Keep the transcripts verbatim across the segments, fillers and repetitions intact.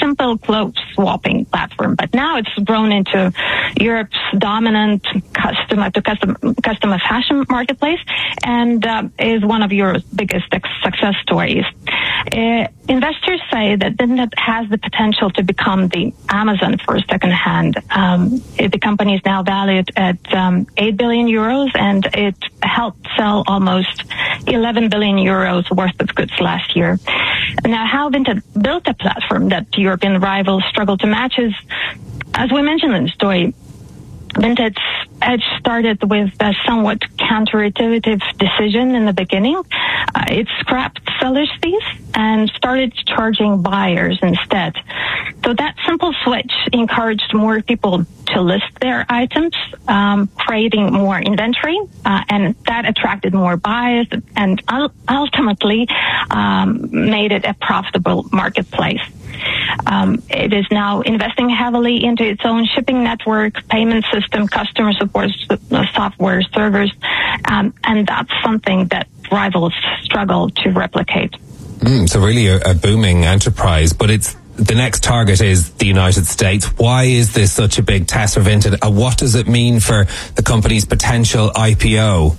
simple clothes swapping platform, but now it's grown into Europe's dominant customer to custom, customer fashion marketplace, and uh, is one of Europe's biggest success stories. Uh, investors say that Vinted has the potential to become the Amazon for secondhand. Um, the company is now valued at um, eight billion euros, and it helped sell almost eleven billion euros worth of goods last year. Now, how Vinted built a platform that European rivals struggle to match is, as we mentioned in the story, Vinted's edge started with a somewhat counterintuitive decision in the beginning. Uh, it scrapped sellers' fees and started charging buyers instead. So that simple switch encouraged more people to list their items, um, creating more inventory, uh, and that attracted more buyers and ultimately um, made it a profitable marketplace. Um, it is now investing heavily into its own shipping network, payment system, customer support software, servers, um, and that's something that rivals struggle to replicate. Mm, so really a, a booming enterprise, but it's the next target is the United States. Why is this such a big test for Vinted? And what does it mean for the company's potential I P O?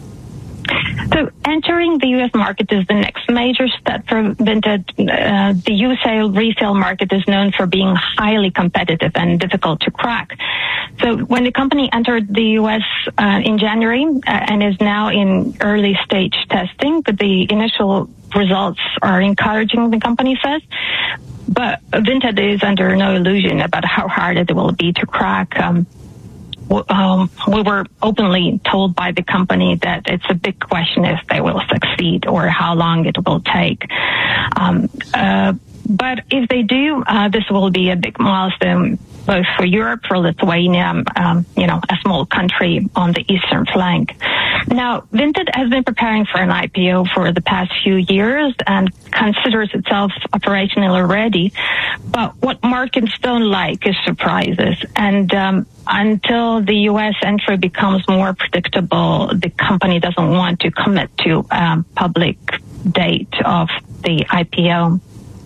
So entering the U S market is the next major step for Vinted. Uh, the U S resale market is known for being highly competitive and difficult to crack. So when the company entered the U S uh, in January uh, and is now in early stage testing, but the initial results are encouraging, the company says. But Vinted is under no illusion about how hard it will be to crack. Um, Um, we were openly told by the company that it's a big question if they will succeed or how long it will take. Um, uh, but if they do, uh, this will be a big milestone both for Europe, for Lithuania, um, you know, a small country on the eastern flank. Now, Vinted has been preparing for an I P O for the past few years and considers itself operationally ready. But what markets don't like is surprises. And um, until the U S entry becomes more predictable, the company doesn't want to commit to a um, public date of the I P O.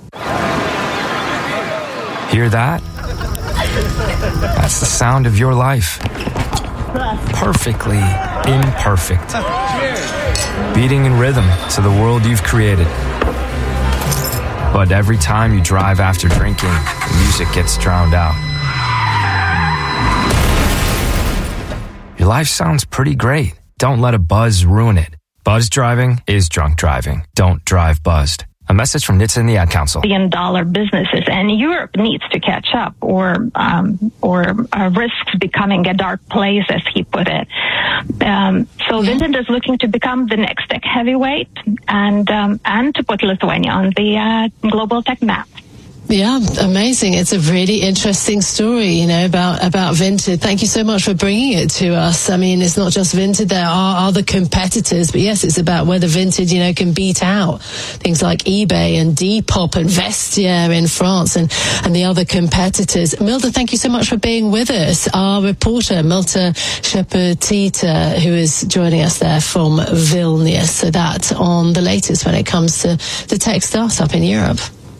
Hear that? That's the sound of your life. Perfectly imperfect. Beating in rhythm to the world you've created. But every time you drive after drinking, the music gets drowned out. Your life sounds pretty great. Don't let a buzz ruin it. Buzz driving is drunk driving. Don't drive buzzed. A message from N H T S A and the Ad Council. Billion dollar businesses, and Europe needs to catch up, or um, or uh, risks becoming a dark place, as he put it. Um, so Vinted is looking to become the next tech heavyweight, and um, and to put Lithuania on the uh, global tech map. Yeah, amazing. It's a really interesting story, you know, about, about Vinted. Thank you so much for bringing it to us. I mean, it's not just Vinted. There are other competitors, but yes, it's about whether Vinted, you know, can beat out things like eBay and Depop and Vestiaire in France and, and the other competitors. Milda, thank you so much for being with us. Our reporter, Milda Shepetita, who is joining us there from Vilnius. So that on the latest when it comes to the tech startup in Europe.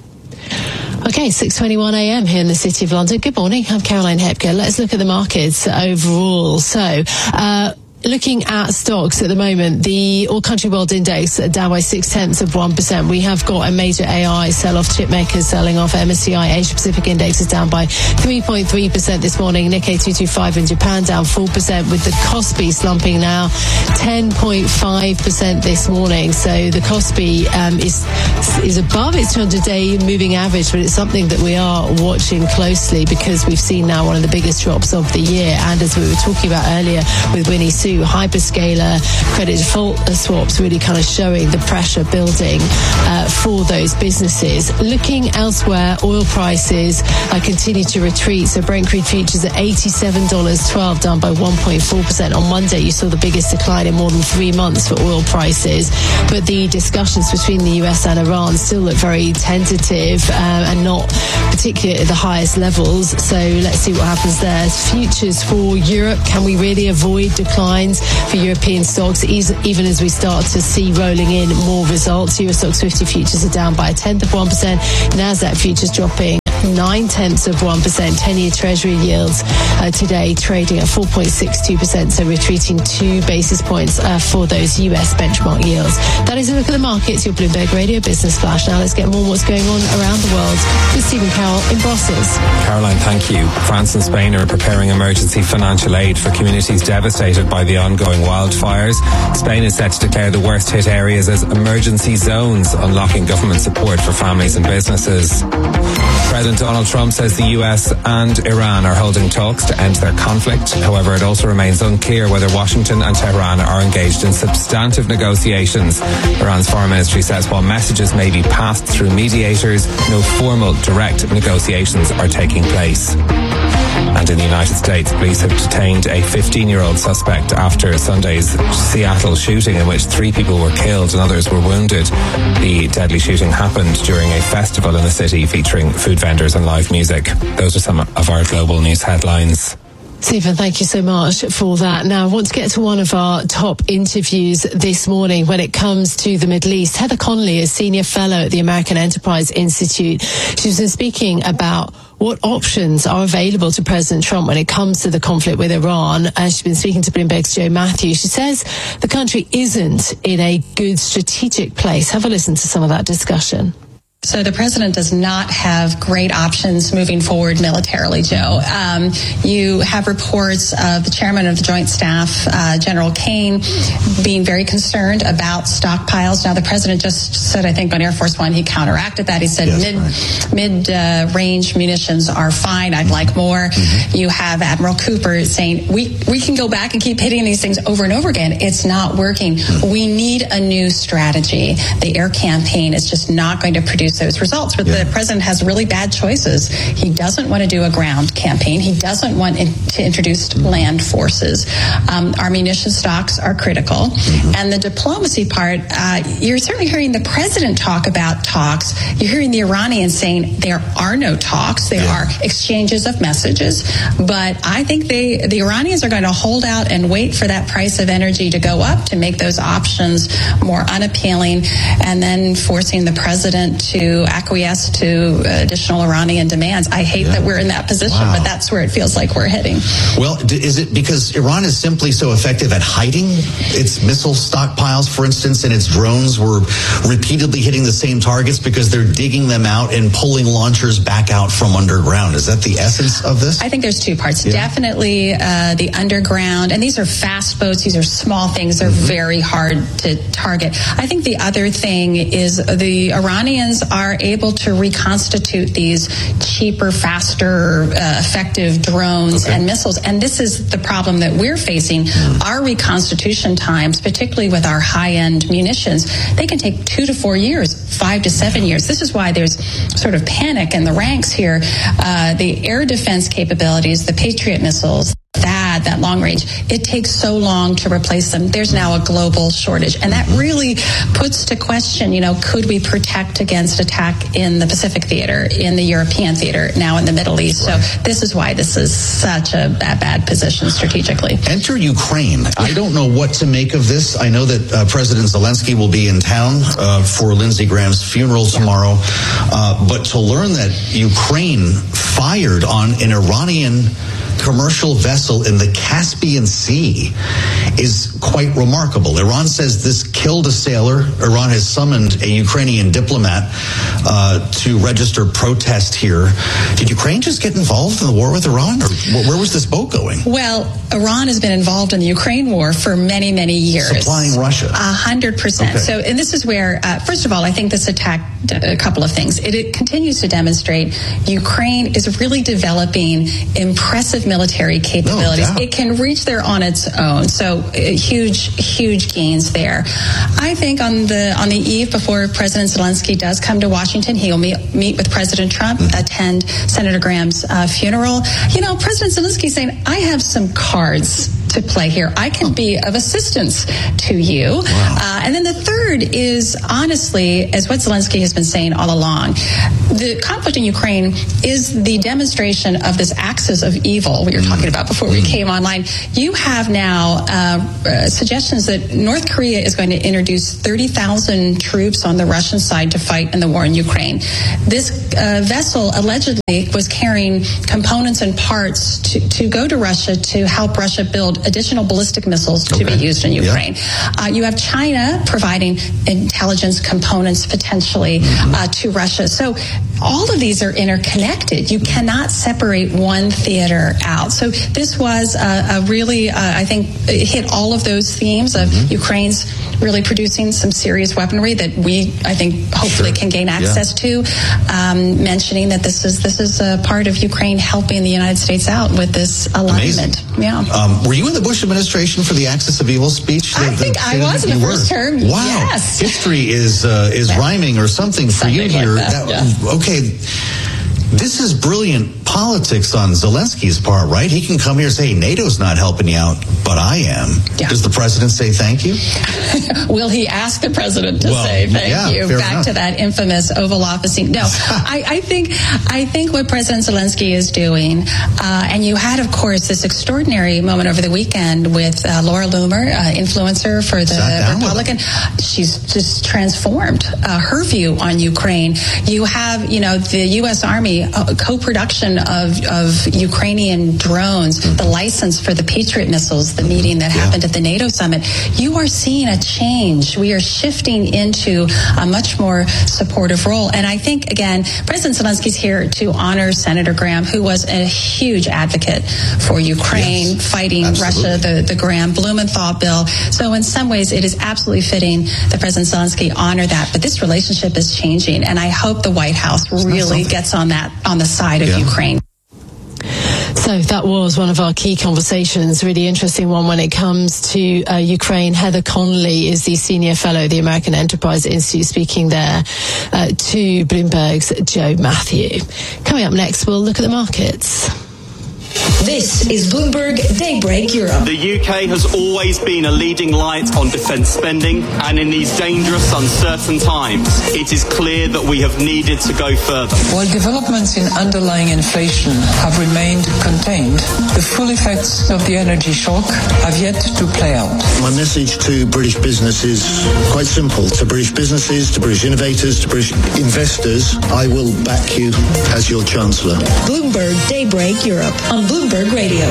Okay, six twenty-one a.m. here in the City of London. Good morning, I'm Caroline Hepker. Let's look at the markets overall. So, uh, looking at stocks at the moment, the All Country World Index down by six tenths of one percent. We have got a major A I sell-off, chip makers selling off. M S C I Asia Pacific Index is down by three point three percent this morning. Nikkei two twenty-five in Japan down four percent, with the Kospi slumping now ten point five percent this morning. So the Kospi um, is is above its two hundred day moving average, but it's something that we are watching closely because we've seen now one of the biggest drops of the year. And as we were talking about earlier with Winnie Su, hyperscaler credit default swaps really kind of showing the pressure building uh, for those businesses. Looking elsewhere, oil prices uh, continue to retreat. So Brent crude futures at eighty-seven dollars and twelve cents, down by one point four percent. On Monday, you saw the biggest decline in more than three months for oil prices. But the discussions between the U S and Iran still look very tentative uh, and not particularly at the highest levels. So let's see what happens there. Futures for Europe, can we really avoid decline for European stocks, even as we start to see rolling in more results? Euro Stoxx fifty futures are down by a tenth of one percent. Nasdaq futures dropping nine-tenths of one percent. ten-year Treasury yields uh, today trading at four point six two percent, so retreating two basis points uh, for those U S benchmark yields. That is a look at the markets, your Bloomberg Radio Business Flash. Now let's get more on what's going on around the world with Stephen Carroll in Brussels. Caroline, thank you. France and Spain are preparing emergency financial aid for communities devastated by the ongoing wildfires. Spain is set to declare the worst hit areas as emergency zones, unlocking government support for families and businesses. President Donald Trump says the U S and Iran are holding talks to end their conflict. However, it also remains unclear whether Washington and Tehran are engaged in substantive negotiations. Iran's foreign ministry says while messages may be passed through mediators, no formal direct negotiations are taking place. And in the United States, police have detained a fifteen-year-old suspect after Sunday's Seattle shooting in which three people were killed and others were wounded. The deadly shooting happened during a festival in the city featuring food vendors and live music. Those are some of our global news headlines. Stephen, thank you so much for that. Now, I want to get to one of our top interviews this morning when it comes to the Middle East. Heather Connolly is Senior Fellow at the American Enterprise Institute. She's been speaking about what options are available to President Trump when it comes to the conflict with Iran. And she's been speaking to Bloomberg's Joe Matthews. She says the country isn't in a good strategic place. Have a listen to some of that discussion. So the president does not have great options moving forward militarily, Joe. Um, you have reports of the chairman of the Joint Staff, uh, General Kane, being very concerned about stockpiles. Now, the president just said, I think on Air Force One, he counteracted that. He said yes, mid, right. mid uh, range munitions are fine. I'd like more. Mm-hmm. You have Admiral Cooper saying, we, we can go back and keep hitting these things over and over again. It's not working. Mm-hmm. We need a new strategy. The air campaign is just not going to produce those results, but yeah. the president has really bad choices. He doesn't want to do a ground campaign. He doesn't want in, to introduce mm-hmm. land forces. Um, our munition stocks are critical. Mm-hmm. And the diplomacy part, uh, you're certainly hearing the president talk about talks. You're hearing the Iranians saying there are no talks. There yeah. are exchanges of messages. But I think they, the Iranians are going to hold out and wait for that price of energy to go up to make those options more unappealing, and then forcing the president to acquiesce to additional Iranian demands. I hate yeah. that we're in that position, wow. but that's where it feels like we're heading. Well, is it because Iran is simply so effective at hiding its missile stockpiles, for instance, and its drones were repeatedly hitting the same targets because they're digging them out and pulling launchers back out from underground? Is that the essence of this? I think there's two parts. Yeah. Definitely uh, the underground, and these are fast boats. These are small things. They're mm-hmm. very hard to target. I think the other thing is the Iranians are able to reconstitute these cheaper, faster, uh, effective drones okay. and missiles. And this is the problem that we're facing. Mm. Our reconstitution times, particularly with our high-end munitions, they can take two to four years, five to seven years. This is why there's sort of panic in the ranks here. Uh, the air defense capabilities, the Patriot missiles, that that long range, it takes so long to replace them. There's now a global shortage, and that really puts to question, you know, could we protect against attack in the Pacific theater, in the European theater, now in the Middle East? Right. So this is why this is such a bad, bad position strategically. Enter Ukraine. I don't know what to make of this. I know that uh, President Zelensky will be in town uh, for Lindsey Graham's funeral tomorrow, uh, but to learn that Ukraine fired on an Iranian commercial vessel in the Caspian Sea is quite remarkable. Iran says this killed a sailor. Iran has summoned a Ukrainian diplomat uh, to register protest here. Did Ukraine just get involved in the war with Iran, or where was this boat going? Well, Iran has been involved in the Ukraine war for many, many years. Supplying Russia. A hundred percent. Okay. So, and this is where, uh, first of all, I think this attack, a couple of things. It, it continues to demonstrate Ukraine is really developing impressive military capabilities. No, it can reach there on its own. So uh, huge, huge gains there. I think on the on the eve before President Zelensky does come to Washington, he'll meet, meet with President Trump, mm-hmm. attend Senator Graham's uh, funeral. You know, President Zelensky saying, I have some cards to play here. I can be of assistance to you. Wow. Uh, and then the third is, honestly, as what Zelensky has been saying all along, the conflict in Ukraine is the demonstration of this axis of evil we were talking about before we came online. You have now uh, uh, suggestions that North Korea is going to introduce thirty thousand troops on the Russian side to fight in the war in Ukraine. This uh, vessel allegedly was carrying components and parts to, to go to Russia to help Russia build additional ballistic missiles to okay. be used in Ukraine. Yeah. Uh, you have China providing intelligence components potentially uh, to Russia. So all of these are interconnected. You cannot separate one theater out. So this was a, a really, uh, I think, it hit all of those themes of mm-hmm. Ukraine's really producing some serious weaponry that we, I think, hopefully sure. can gain access yeah. to. Um, mentioning that this is this is a part of Ukraine helping the United States out with this alignment. Amazing. Yeah. Um, were you in the Bush administration for the Axis of Evil speech? I the, think the, I was in the first were. term. Wow. Yes. History is uh, is yeah. rhyming or something for something you here. Like that, that, yeah. Okay. This is brilliant politics on Zelensky's part, right? He can come here and say, NATO's not helping you out, but I am. Yeah. Does the president say thank you? Will he ask the president to well, say thank yeah, you? Back enough. to that infamous Oval Office scene. No, I, I think I think what President Zelensky is doing, uh, and you had, of course, this extraordinary moment over the weekend with uh, Laura Loomer, uh, influencer for the Republican. She's just transformed uh, her view on Ukraine. You have, you know, the U S Army Uh, co-production of, of Ukrainian drones, mm-hmm. the license for the Patriot missiles, the meeting that yeah. happened at the NATO summit. You are seeing a change. We are shifting into a much more supportive role. And I think, again, President Zelensky's here to honor Senator Graham, who was a huge advocate for Ukraine, yes, fighting absolutely. Russia, the, the Graham Blumenthal bill. So in some ways, it is absolutely fitting that President Zelensky honor that. But this relationship is changing, and I hope the White House it's really gets on that on the side of yeah. Ukraine. So that was one of our key conversations, really interesting one when it comes to uh, Ukraine. Heather Connolly is the senior fellow at the American Enterprise Institute, speaking there uh, to Bloomberg's Joe Matthew. Coming up next, we'll look at the markets. This is Bloomberg Daybreak Europe. The U K has always been a leading light on defence spending, and in these dangerous, uncertain times, it is clear that we have needed to go further. While developments in underlying inflation have remained contained, the full effects of the energy shock have yet to play out. My message to British business is quite simple. To British businesses, to British innovators, to British investors, I will back you as your Chancellor. Bloomberg Daybreak Europe on Bloomberg Radio.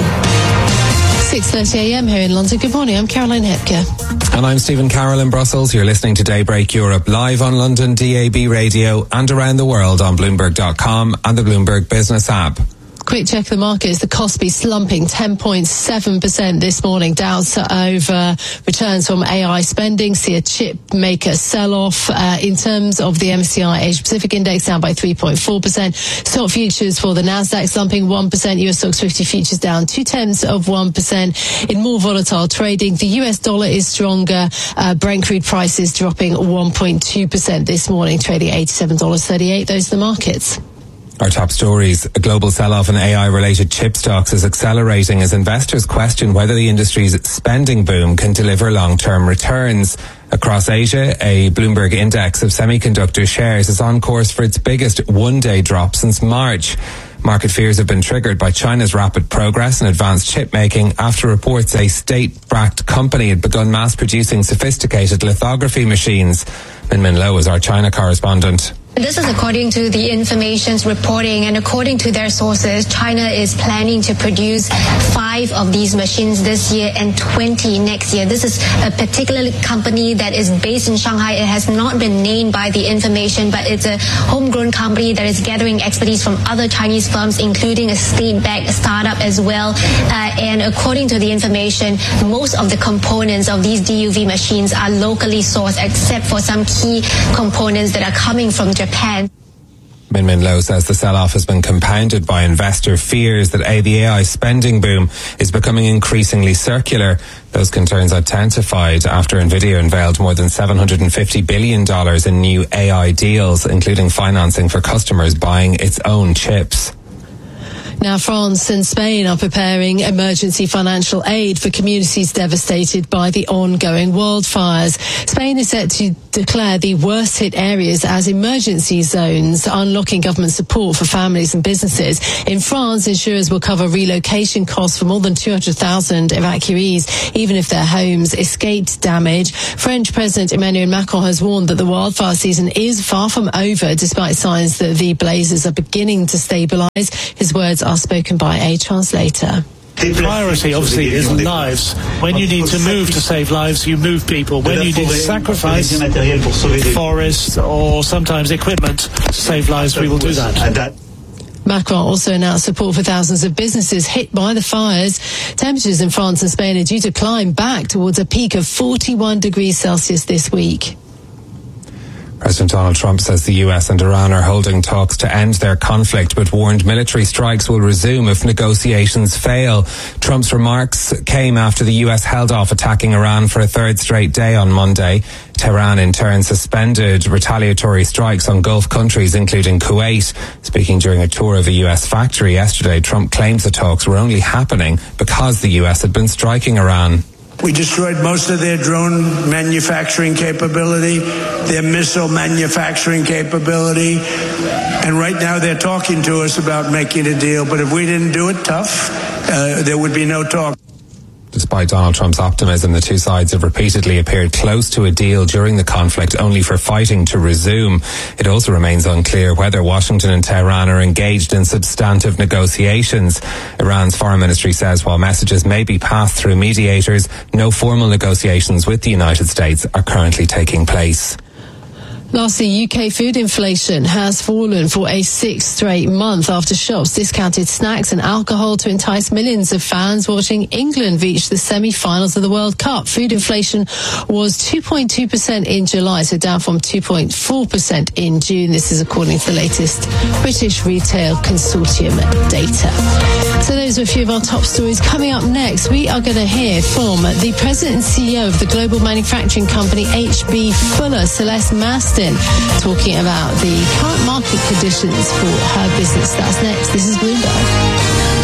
six thirty a.m. here in London. Good morning. I'm Caroline Hepker. And I'm Stephen Carroll in Brussels. You're listening to Daybreak Europe live on London D A B radio and around the world on Bloomberg dot com and the Bloomberg Business app. Quick check of the markets. The Kospi slumping ten point seven percent this morning. Dow's over returns from A I spending. See a chip maker sell-off. Uh, in terms of the M S C I Asia Pacific Index, down by three point four percent. Stock futures for the Nasdaq slumping one percent. U S Stocks fifty futures down two tenths of one percent. In more volatile trading, the U S dollar is stronger. Uh, Brent crude prices dropping one point two percent this morning, trading eighty-seven dollars and thirty-eight cents. Those are the markets. Our top stories. A global sell-off in A I-related chip stocks is accelerating as investors question whether the industry's spending boom can deliver long-term returns. Across Asia, a Bloomberg index of semiconductor shares is on course for its biggest one-day drop since March. Market fears have been triggered by China's rapid progress in advanced chip making after reports a state-backed company had begun mass-producing sophisticated lithography machines. Min Min Lo is our China correspondent. This is according to the information's reporting, and according to their sources, China is planning to produce five of these machines this year and twenty next year. This is a particular company that is based in Shanghai. It has not been named by the information, but it's a homegrown company that is gathering expertise from other Chinese firms, including a state-backed startup as well. Uh, and according to the information, most of the components of these D U V machines are locally sourced, except for some key components that are coming from Japan. Min Min Lo says the sell-off has been compounded by investor fears that A, the A I spending boom is becoming increasingly circular. Those concerns intensified after Nvidia unveiled more than seven hundred fifty billion dollars in new A I deals, including financing for customers buying its own chips. Now, France and Spain are preparing emergency financial aid for communities devastated by the ongoing wildfires. Spain is set to declare the worst-hit areas as emergency zones, unlocking government support for families and businesses. In France, insurers will cover relocation costs for more than two hundred thousand evacuees, even if their homes escaped damage. French President Emmanuel Macron has warned that the wildfire season is far from over, despite signs that the blazes are beginning to stabilise. His words are spoken by a translator. The priority, obviously, is lives. When you need to move to save lives, you move people. When you need to sacrifice forests or sometimes equipment to save lives, we will do that. Macron also announced support for thousands of businesses hit by the fires. Temperatures in France and Spain are due to climb back towards a peak of forty-one degrees Celsius this week. President Donald Trump says the U S and Iran are holding talks to end their conflict, but warned military strikes will resume if negotiations fail. Trump's remarks came after the U S held off attacking Iran for a third straight day on Monday. Tehran in turn suspended retaliatory strikes on Gulf countries, including Kuwait. Speaking during a tour of a U S factory yesterday, Trump claims the talks were only happening because the U S had been striking Iran. We destroyed most of their drone manufacturing capability, their missile manufacturing capability, and right now they're talking to us about making a deal. But if we didn't do it tough, uh, there would be no talk. Despite Donald Trump's optimism, the two sides have repeatedly appeared close to a deal during the conflict, only for fighting to resume. It also remains unclear whether Washington and Tehran are engaged in substantive negotiations. Iran's foreign ministry says while messages may be passed through mediators, no formal negotiations with the United States are currently taking place. Lastly, U K food inflation has fallen for a sixth straight month after shops discounted snacks and alcohol to entice millions of fans watching England reach the semi-finals of the World Cup. Food inflation was two point two percent in July, so down from two point four percent in June. This is according to the latest British Retail Consortium data. So those are a few of our top stories. Coming up next, we are going to hear from the President and C E O of the global manufacturing company H B Fuller, Celeste Maston, talking about the current market conditions for her business. That's next. This is Bloomberg.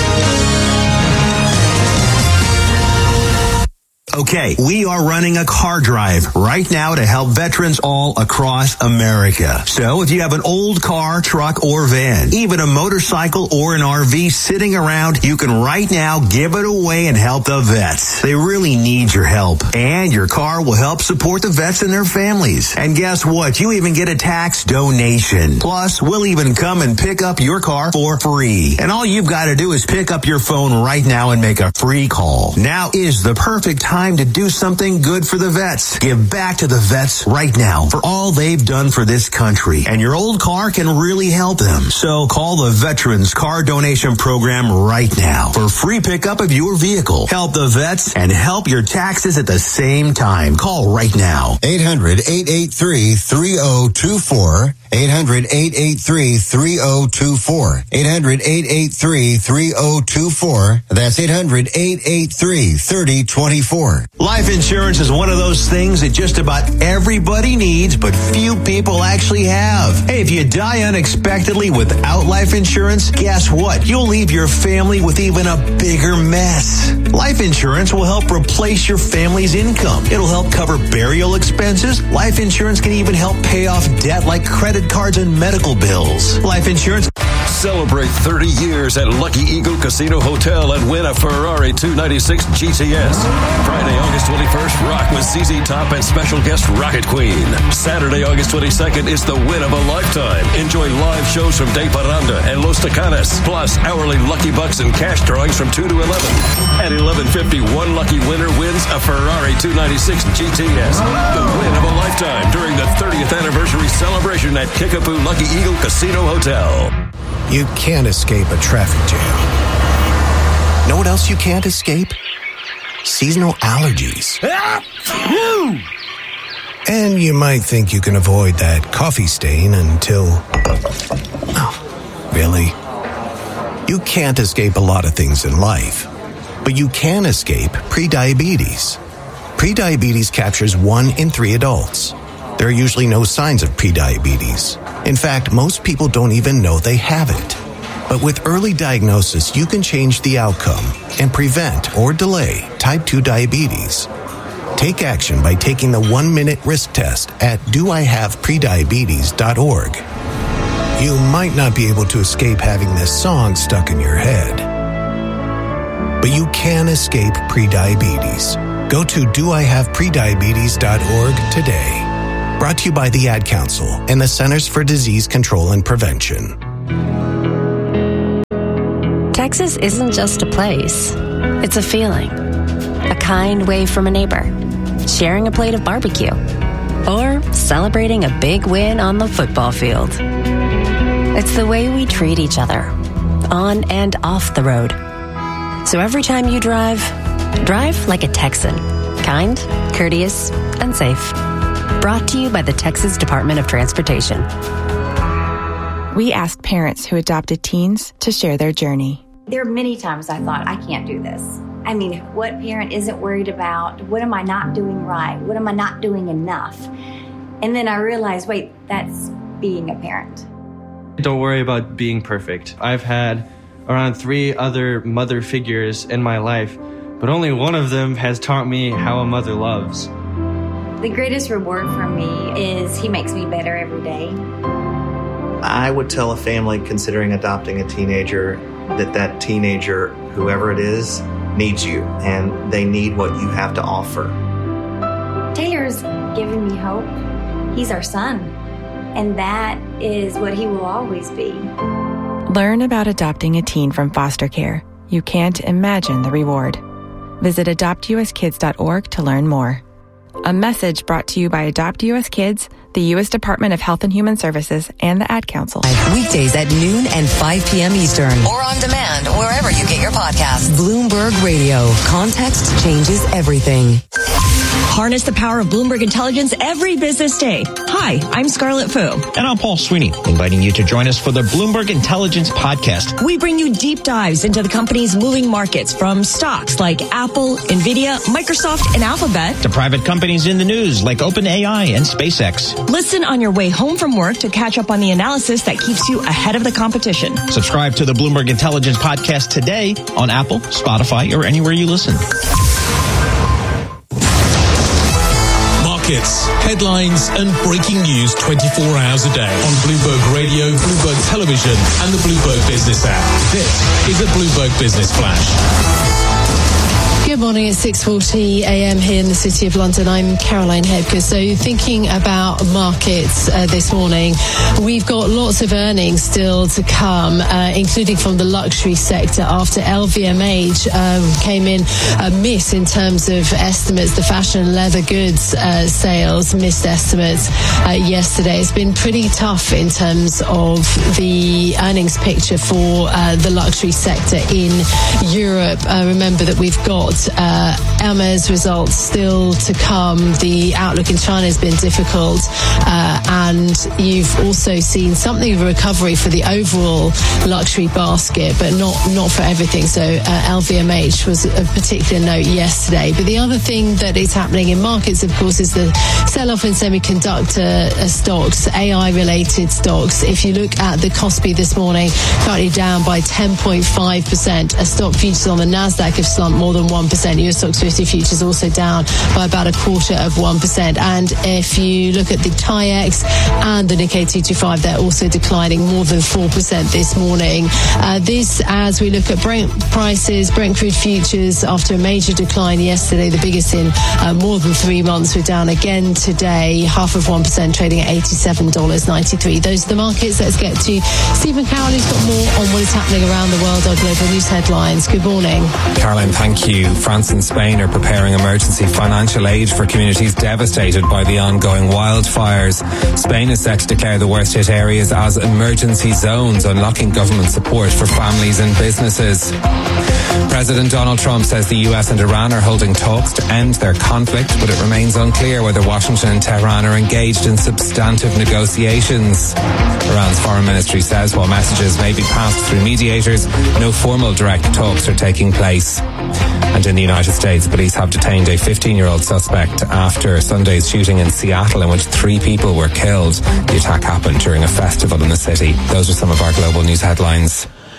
Okay, we are running a car drive right now to help veterans all across America. So if you have an old car, truck, or van, even a motorcycle or an R V sitting around, you can right now give it away and help the vets. They really need your help. And your car will help support the vets and their families. And guess what? You even get a tax donation. Plus, we'll even come and pick up your car for free. And all you've got to do is pick up your phone right now and make a free call. Now is the perfect time to do something good for the vets. Give back to the vets right now for all they've done for this country. And your old car can really help them. So call the Veterans Car Donation Program right now for free pickup of your vehicle. Help the vets and help your taxes at the same time. Call right now. eight hundred, eight eight three, three oh two four. eight hundred, eight eight three, three oh two four. eight hundred, eight eight three, three oh two four. That's eight hundred, eight eight three, three oh two four. Life insurance is one of those things that just about everybody needs, but few people actually have. Hey, if you die unexpectedly without life insurance, guess what? You'll leave your family with even a bigger mess. Life insurance will help replace your family's income. It'll help cover burial expenses. Life insurance can even help pay off debt like credit cards and medical bills. Life insurance. Celebrate thirty years at Lucky Eagle Casino Hotel and win a Ferrari two ninety-six G T S. Friday, August twenty-first, rock with Z Z Top and special guest Rocket Queen. Saturday, August twenty-second is the win of a lifetime. Enjoy live shows from De Paranda and Los Tacanas, plus hourly Lucky Bucks and cash drawings from two to eleven. At eleven fifty, one lucky winner wins a Ferrari two ninety-six G T S. The win of a lifetime during the thirtieth anniversary celebration at Kickapoo Lucky Eagle Casino Hotel. You can't escape a traffic jam. Know what else you can't escape? Seasonal allergies. And you might think you can avoid that coffee stain until... Oh, really? You can't escape a lot of things in life, but you can escape prediabetes. Prediabetes captures one in three adults. There are usually no signs of prediabetes. In fact, most people don't even know they have it. But with early diagnosis, you can change the outcome and prevent or delay type two diabetes. Take action by taking the one-minute risk test at do I have prediabetes dot org. You might not be able to escape having this song stuck in your head, but you can escape prediabetes. Go to do I have prediabetes dot org today. Brought to you by the Ad Council and the Centers for Disease Control and Prevention. Texas isn't just a place. It's a feeling. A kind wave from a neighbor. Sharing a plate of barbecue. Or celebrating a big win on the football field. It's the way we treat each other. On and off the road. So every time you drive, drive like a Texan. Kind, courteous, and safe. Brought to you by the Texas Department of Transportation. We asked parents who adopted teens to share their journey. There are many times I thought, I can't do this. I mean, what parent isn't worried about, what am I not doing right? What am I not doing enough? And then I realized, wait, that's being a parent. Don't worry about being perfect. I've had around three other mother figures in my life, but only one of them has taught me how a mother loves. The greatest reward for me is he makes me better every day. I would tell a family considering adopting a teenager that that teenager, whoever it is, needs you, and they need what you have to offer. Taylor's given me hope. He's our son, and that is what he will always be. Learn about adopting a teen from foster care. You can't imagine the reward. Visit adopt u s kids dot org to learn more. A message brought to you by Adopt U S Kids, the U S Department of Health and Human Services, and the Ad Council. Weekdays at noon and five p.m. Eastern. Or on demand, wherever you get your podcasts. Bloomberg Radio. Context changes everything. Harness the power of Bloomberg Intelligence every business day. Hi, I'm Scarlett Fu. And I'm Paul Sweeney, inviting you to join us for the Bloomberg Intelligence Podcast. We bring you deep dives into the company's moving markets, from stocks like Apple, Nvidia, Microsoft, and Alphabet, to private companies in the news like OpenAI and SpaceX. Listen on your way home from work to catch up on the analysis that keeps you ahead of the competition. Subscribe to the Bloomberg Intelligence Podcast today on Apple, Spotify, or anywhere you listen. Markets, headlines, and breaking news twenty-four hours a day on Bloomberg Radio, Bloomberg Television, and the Bloomberg Business app. This is a Bloomberg Business Flash. Good morning. It's six forty a.m. here in the City of London. I'm Caroline Hebker. So thinking about markets uh, this morning, we've got lots of earnings still to come, uh, including from the luxury sector after L V M H uh, came in a miss in terms of estimates. The fashion and leather goods uh, sales missed estimates uh, yesterday. It's been pretty tough in terms of the earnings picture for uh, the luxury sector in Europe. Uh, remember that we've got Uh, Hermes results still to come. The outlook in China has been difficult, uh, and you've also seen something of a recovery for the overall luxury basket, but not not for everything. So uh, L V M H was a particular note yesterday. But the other thing that is happening in markets, of course, is the sell-off in semiconductor uh, stocks, A I-related stocks. If you look at the Kospi this morning, currently down by ten point five percent. A stock futures on the Nasdaq have slumped more than one percent. U S Stocks fifty futures also down by about a quarter of one percent. And if you look at the T I E X and the Nikkei two twenty-five, they're also declining more than four percent this morning. Uh, this, as we look at Brent prices, Brent crude futures, after a major decline yesterday, the biggest in uh, more than three months, we're down again today, half of one percent, trading at eighty-seven dollars and ninety-three cents. Those are the markets. Let's get to Stephen Carroll, who's got more on what is happening around the world, our global news headlines. Good morning. Caroline, thank you. France and Spain are preparing emergency financial aid for communities devastated by the ongoing wildfires. Spain is set to declare the worst hit areas as emergency zones, unlocking government support for families and businesses. President Donald Trump says the U S and Iran are holding talks to end their conflict, but it remains unclear whether Washington and Tehran are engaged in substantive negotiations. Iran's foreign ministry says while messages may be passed through mediators, no formal direct talks are taking place. And in the United States, police have detained a fifteen-year-old suspect after Sunday's shooting in Seattle, in which three people were killed. The attack happened during a festival in the city. Those are some of our global news headlines.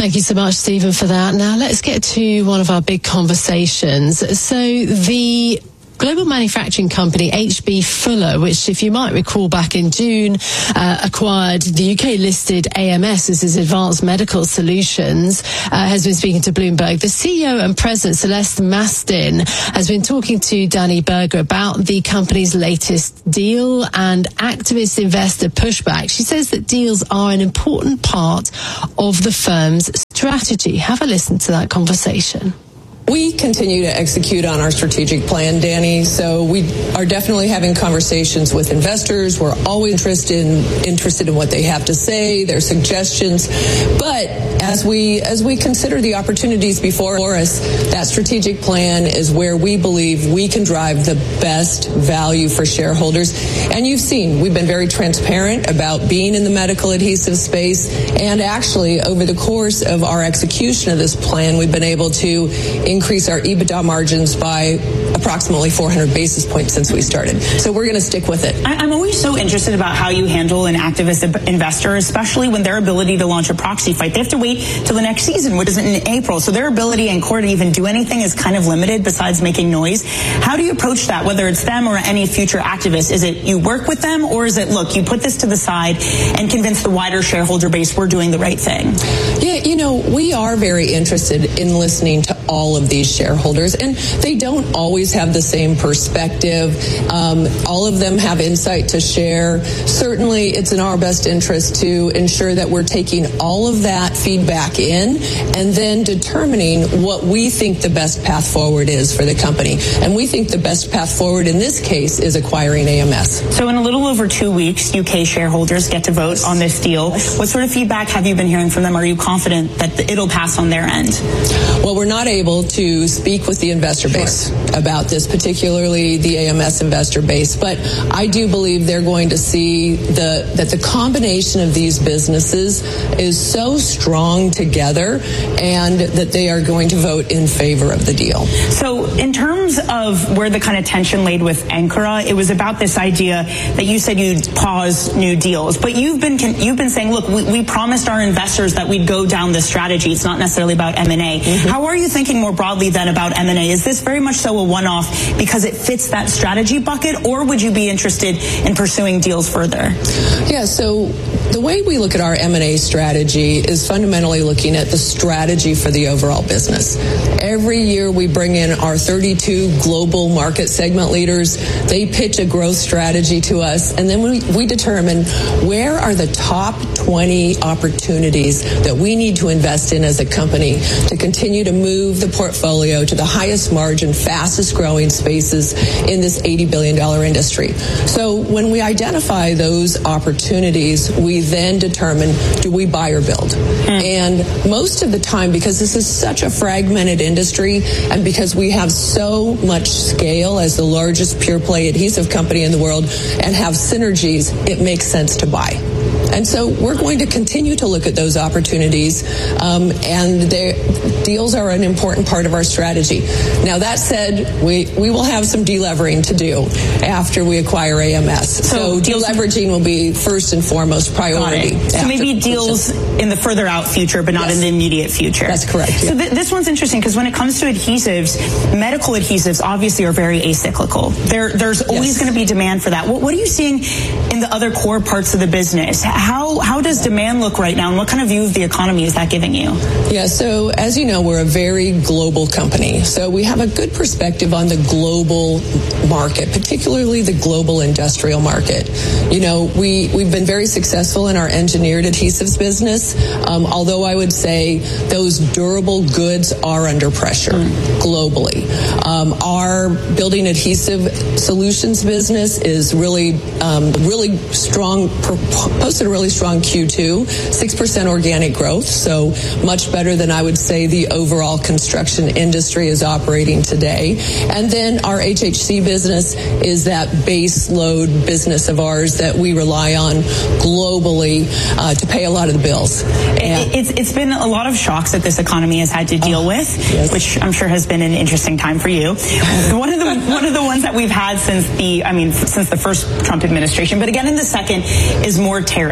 Thank you so much, Stephen, for that. Now let's get to one of our big conversations. So the global manufacturing company H B Fuller, which, if you might recall, back in June, uh, acquired the U K-listed A M S as its Advanced Medical Solutions, uh, has been speaking to Bloomberg. The C E O and President, Celeste Mastin, has been talking to Danny Berger about the company's latest deal and activist investor pushback. She says that deals are an important part of the firm's strategy. Have a listen to that conversation. We continue to execute on our strategic plan, Danny. So we are definitely having conversations with investors. We're always interested in, interested in what they have to say, their suggestions. But as we as we consider the opportunities before us, that strategic plan is where we believe we can drive the best value for shareholders. And you've seen, we've been very transparent about being in the medical adhesive space. And actually, over the course of our execution of this plan, we've been able to increase our EBITDA margins by approximately four hundred basis points since we started. So we're going to stick with it. I'm always so interested about how you handle an activist investor, especially when their ability to launch a proxy fight. They have to wait till the next season, which isn't in April. So their ability in court to even do anything is kind of limited besides making noise. How do you approach that, whether it's them or any future activists? Is it you work with them, or is it, look, you put this to the side and convince the wider shareholder base we're doing the right thing? Yeah, you know, we are very interested in listening to all of these shareholders, and they don't always have the same perspective. Um, all of them have insight to share. Certainly, it's in our best interest to ensure that we're taking all of that feedback in and then determining what we think the best path forward is for the company. And we think the best path forward in this case is acquiring A M S. So in a little over two weeks, U K shareholders get to vote on this deal. What sort of feedback have you been hearing from them? Are you confident that it'll pass on their end? Well, we're not able to speak with the investor base sure. about this, particularly the A M S investor base. But I do believe they're going to see the that the combination of these businesses is so strong together, and that they are going to vote in favor of the deal. So in terms of where the kind of tension laid with Ankara, it was about this idea that you said you'd pause new deals. But you've been you've been saying, look, we, we promised our investors that we'd go down this strategy. It's not necessarily about M and A. Mm-hmm. How are you thinking more broadly then about M and A? Is this very much so a one-off because it fits that strategy bucket, or would you be interested in pursuing deals further? Yeah, so the way we look at our M and A strategy is fundamentally looking at the strategy for the overall business. Every year we bring in our thirty-two global market segment leaders. They pitch a growth strategy to us, and then we, we determine where are the top twenty opportunities that we need to invest in as a company to continue to move the portfolio to the highest margin, fastest growing spaces in this eighty billion dollars industry. So when we identify those opportunities, we then determine, do we buy or build? Mm. And most of the time, because this is such a fragmented industry, and because we have so much scale as the largest pure play adhesive company in the world and have synergies, it makes sense to buy. And so we're going to continue to look at those opportunities, um, and deals are an important part of our strategy. Now, that said, we, we will have some delevering to do after we acquire A M S. So, so deleveraging will be first and foremost priority. So maybe deals in the further out future, but not yes. in the immediate future. That's correct. Yeah. So th- this one's interesting because when it comes to adhesives, medical adhesives obviously are very acyclical. There, there's always yes. going to be demand for that. What, what are you seeing in the other core parts of the business? How how does demand look right now, and what kind of view of the economy is that giving you? Yeah, so as you know, we're a very global company. So we have a good perspective on the global market, particularly the global industrial market. You know, we, we've been very successful in our engineered adhesives business, um, although I would say those durable goods are under pressure mm. globally. Um, our building adhesive solutions business is really, um, really strong, posted a really strong Q two, six percent organic growth, so much better than I would say the overall construction industry is operating today. And then our H H C business is that base load business of ours that we rely on globally uh, to pay a lot of the bills. It, it's, it's been a lot of shocks that this economy has had to deal oh, with, yes. which I'm sure has been an interesting time for you. one of the one of the ones that we've had since the, I mean, since the first Trump administration, but again in the second, is more tariffs.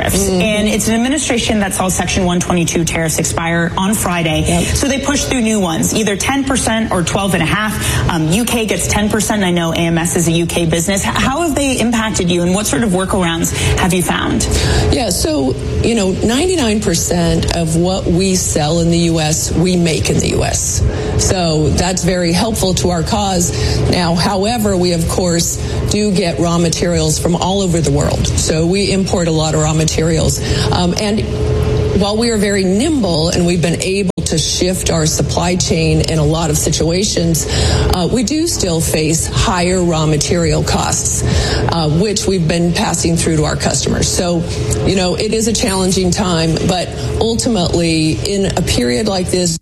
tariffs. Mm-hmm. And it's an administration that saw Section one twenty-two tariffs expire on Friday. Yep. So they pushed through new ones, either ten percent or twelve and a half. Um, U K gets ten percent. I know A M S is a U K business. How have they impacted you, and what sort of workarounds have you found? Yeah, so, you know, ninety-nine percent of what we sell in the U S, we make in the U S. So that's very helpful to our cause. Now, however, we, of course, do get raw materials from all over the world. So we import a lot of raw materials. Um, and while we are very nimble and we've been able to shift our supply chain in a lot of situations, uh, we do still face higher raw material costs, uh, which we've been passing through to our customers. So, you know, it is a challenging time, but ultimately, in a period like this,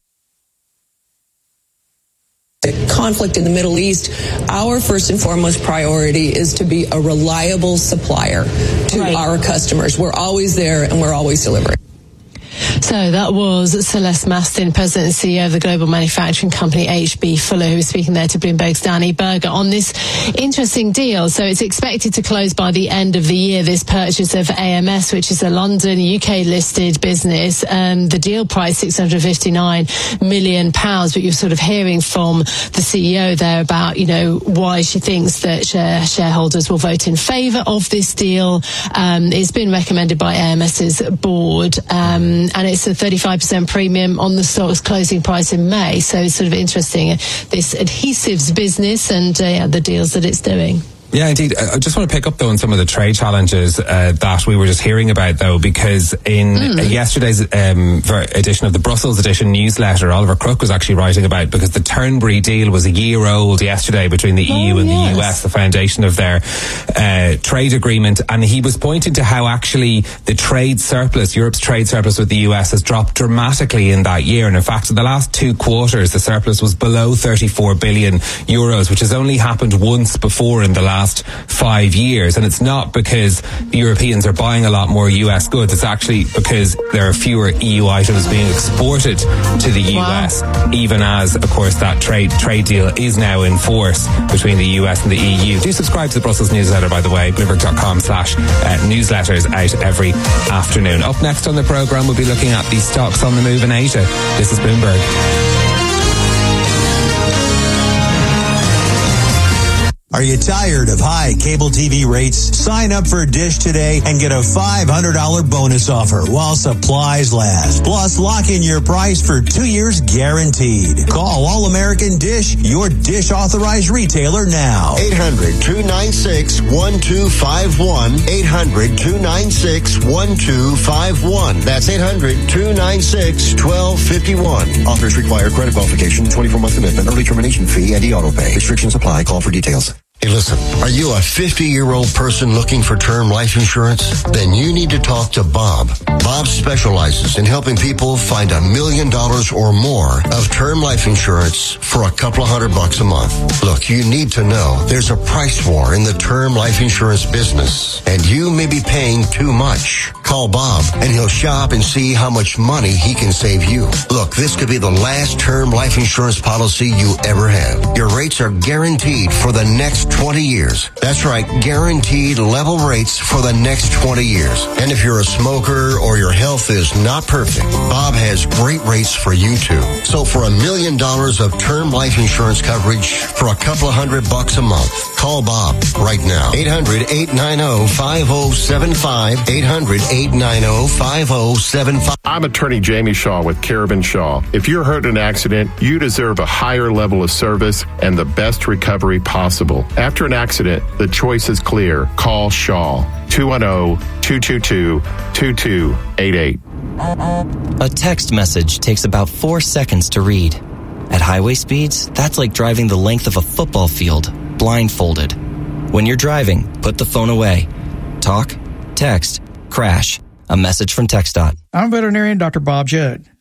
the conflict in the Middle East, our first and foremost priority is to be a reliable supplier to right. our customers. We're always there and we're always delivering. So that was Celeste Mastin, President and C E O of the global manufacturing company H B Fuller, who was speaking there to Bloomberg's Danny Berger on this interesting deal. So it's expected to close by the end of the year, this purchase of A M S, which is a London, U K-listed business. Um, the deal price, six hundred fifty-nine million pounds, but you're sort of hearing from the C E O there about, you know, why she thinks that share, shareholders will vote in favour of this deal. Um, it's been recommended by AMS's board, um, and it's a thirty-five percent premium on the stock's closing price in May. So it's sort of interesting, uh, this adhesives business and uh, yeah, the deals that it's doing. Yeah, indeed. I just want to pick up, though, on some of the trade challenges uh, that we were just hearing about, though, because in mm. uh, yesterday's um, edition of the Brussels edition newsletter, Oliver Crook was actually writing about, because the Turnberry deal was a year old yesterday between the oh, E U and yes. the U S, the foundation of their uh, trade agreement, and he was pointing to how actually the trade surplus, Europe's trade surplus with the U S, has dropped dramatically in that year. And in fact, in the last two quarters, the surplus was below thirty-four billion euros, which has only happened once before in the last Last five years. And it's not because the Europeans are buying a lot more U S goods. It's actually because there are fewer E U items being exported to the U S, wow. even as, of course, that trade trade deal is now in force between the U S and the E U. Do subscribe to the Brussels newsletter, by the way, bloomberg.com slash newsletters, out every afternoon. Up next on the programme, we'll be looking at the stocks on the move in Asia. This is Bloomberg. Are you tired of high cable T V rates? Sign up for Dish today and get a five hundred dollars bonus offer while supplies last. Plus, lock in your price for two years guaranteed. Call All American Dish, your Dish authorized retailer now. eight hundred, two nine six, one two five one. eight hundred, two nine six, one two five one. That's eight hundred, two nine six, one two five one. Offers require credit qualification, twenty-four month commitment, early termination fee, and e-auto pay. Restrictions apply. Call for details. Hey, listen, are you a fifty-year-old person looking for term life insurance? Then you need to talk to Bob. Bob specializes in helping people find a million dollars or more of term life insurance for a couple of hundred bucks a month. Look, you need to know there's a price war in the term life insurance business, and you may be paying too much. Call Bob, and he'll shop and see how much money he can save you. Look, this could be the last term life insurance policy you ever have. Your rates are guaranteed for the next twenty years. That's right, guaranteed level rates for the next twenty years. And if you're a smoker or your health is not perfect, Bob has great rates for you too. So for a million dollars of term life insurance coverage for a couple of hundred bucks a month, call Bob right now. eight hundred, eight nine zero, five zero seven five. eight hundred, eight nine zero, five zero seven five. I'm attorney Jamie Shaw with Carabin Shaw. If you're hurt in an accident, you deserve a higher level of service and the best recovery possible. After an accident, the choice is clear. Call Shaw, two one zero, two two two, two two eight eight. A text message takes about four seconds to read. At highway speeds, that's like driving the length of a football field, blindfolded. When you're driving, put the phone away. Talk, text, crash. A message from TxDOT. I'm veterinarian Doctor Bob Judd.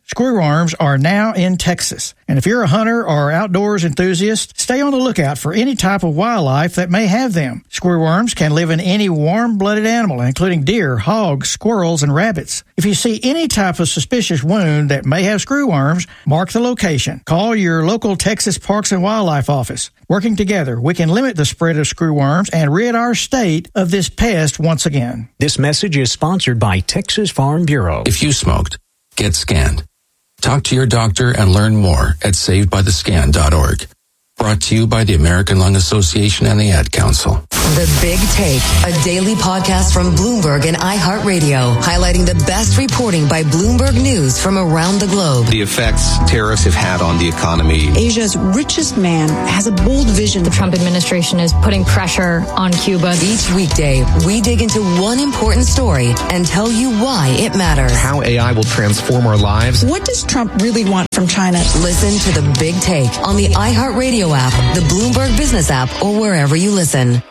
Screwworms are now in Texas. And if you're a hunter or outdoors enthusiast, stay on the lookout for any type of wildlife that may have them. Screwworms can live in any warm-blooded animal, including deer, hogs, squirrels, and rabbits. If you see any type of suspicious wound that may have screwworms, mark the location. Call your local Texas Parks and Wildlife office. Working together, we can limit the spread of screwworms and rid our state of this pest once again. This message is sponsored by Texas Farm Bureau. If you smoked, get scanned. Talk to your doctor and learn more at saved by the scan dot org. Brought to you by the American Lung Association and the Ad Council. The Big Take, a daily podcast from Bloomberg and iHeartRadio, highlighting the best reporting by Bloomberg News from around the globe. The effects tariffs have had on the economy. Asia's richest man has a bold vision. The Trump administration is putting pressure on Cuba. Each weekday, we dig into one important story and tell you why it matters. How A I will transform our lives. What does Trump really want from China? Listen to The Big Take on the iHeartRadio app, the Bloomberg Business app, or wherever you listen.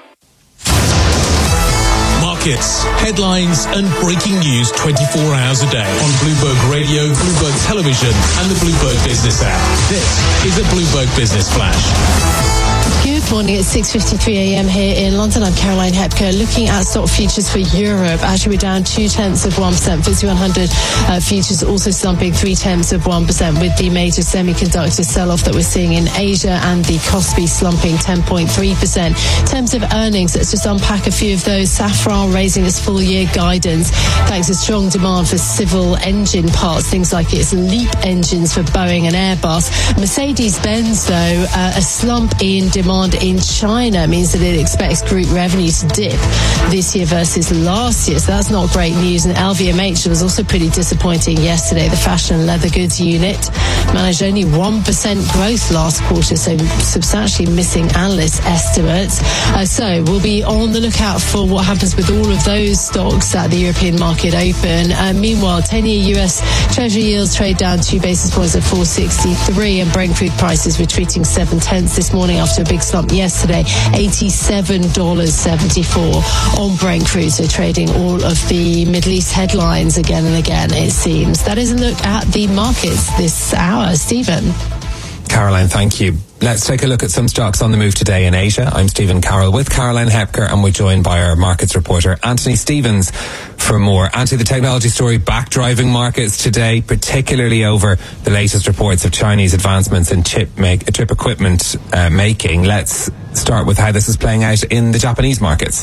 Markets, headlines, and breaking news twenty-four hours a day on Bloomberg Radio, Bloomberg Television, and the Bloomberg Business app. This is a Bloomberg Business Flash. Good morning. It's six fifty-three a.m. here in London. I'm Caroline Hepker. Looking at stock futures for Europe, actually we're down two tenths of one percent. FTSE one hundred uh, futures also slumping three tenths of one percent, with the major semiconductor sell-off that we're seeing in Asia and the Kospi slumping ten point three percent. In terms of earnings, let's just unpack a few of those. Safran raising its full-year guidance thanks to strong demand for civil engine parts, things like its LEAP engines for Boeing and Airbus. Mercedes-Benz, though, uh, a slump in demand in China means that it expects group revenue to dip this year versus last year, so that's not great news. And L V M H was also pretty disappointing yesterday. The fashion and leather goods unit managed only one percent growth last quarter, so substantially missing analyst estimates. Uh, so we'll be on the lookout for what happens with all of those stocks at the European market open. Uh, meanwhile, ten-year U S Treasury yields trade down two basis points at four sixty-three, and Brent crude prices retreating seven tenths this morning after a big slump yesterday, eighty-seven dollars and seventy-four cents on Brent crude. So trading all of the Middle East headlines again and again, it seems. That is a look at the markets this hour. Stephen. Caroline, thank you. Let's take a look at some stocks on the move today in Asia. I'm Stephen Carroll with Caroline Hepker, and we're joined by our markets reporter, Anthony Stevens, for more. Anthony, the technology story back driving markets today, particularly over the latest reports of Chinese advancements in chip make, chip equipment uh, making. Let's start with how this is playing out in the Japanese markets.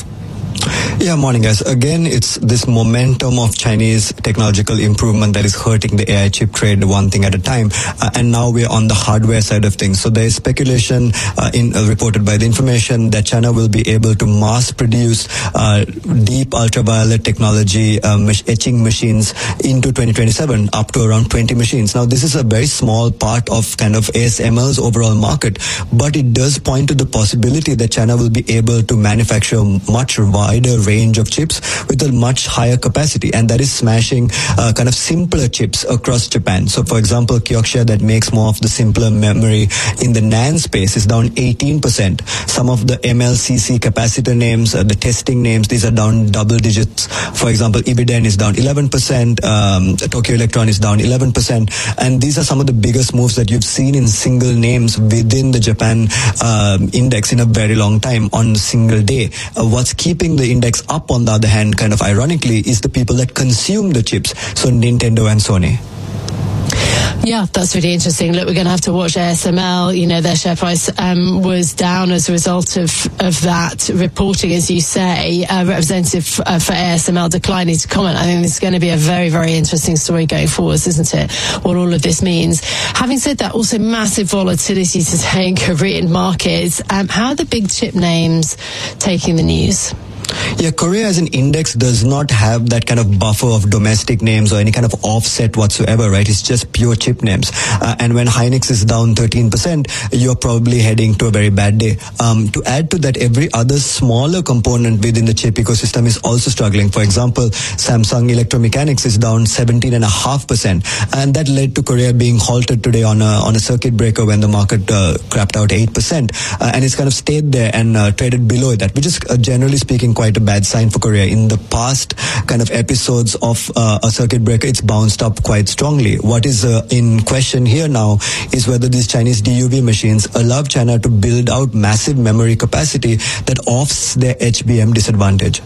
Yeah, morning guys. Again, it's this momentum of Chinese technological improvement that is hurting the A I chip trade one thing at a time. Uh, and now we're on the hardware side of things. So there is speculation uh, in uh, reported by the information that China will be able to mass produce uh, deep ultraviolet technology um, etching machines into twenty twenty-seven, up to around twenty machines. Now, this is a very small part of kind of A S M L's overall market, but it does point to the possibility that China will be able to manufacture much wider range of chips with a much higher capacity, and that is smashing uh, kind of simpler chips across Japan. So for example, Kioxia, that makes more of the simpler memory in the NAND space, is down eighteen percent. Some of the M L C C capacitor names, uh, the testing names, these are down double digits. For example, Ibiden is down eleven percent, um, Tokyo Electron is down eleven percent, and these are some of the biggest moves that you've seen in single names within the Japan um, index in a very long time on a single day. Uh, what's keeping the index up, on the other hand, kind of ironically, is the people that consume the chips, so Nintendo and Sony. Yeah, that's really interesting. Look, we're going to have to watch A S M L. You know, their share price um, was down as a result of, of that reporting, as you say. Uh, representative uh, for A S M L declining to comment. I think this is going to be a very, very interesting story going forwards, isn't it? What all of this means. Having said that, also massive volatility today in Korean markets. Um, how are the big chip names taking the news? Yeah, Korea as an index does not have that kind of buffer of domestic names or any kind of offset whatsoever, right? It's just pure chip names. Uh, and when Hynix is down thirteen percent, you're probably heading to a very bad day. Um, to add to that, every other smaller component within the chip ecosystem is also struggling. For example, Samsung Electromechanics is down seventeen point five percent. And that led to Korea being halted today on a, on a circuit breaker when the market uh, crapped out eight percent. Uh, and it's kind of stayed there and uh, traded below that, which is uh, generally speaking quite quite a bad sign for Korea. In the past kind of episodes of uh, a circuit breaker, it's bounced up quite strongly. What is uh, in question here now is whether these Chinese D U V machines allow China to build out massive memory capacity that offs their H B M disadvantage.